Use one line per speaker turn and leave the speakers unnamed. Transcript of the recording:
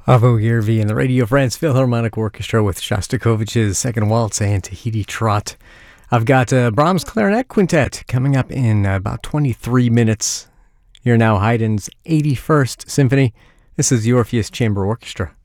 Avo Yervi and the Radio France Philharmonic Orchestra with Shostakovich's Second Waltz and Tahiti Trot. I've got Brahms Clarinet Quintet coming up in about 23 minutes. You're now Haydn's 81st Symphony. This is the Orpheus Chamber Orchestra.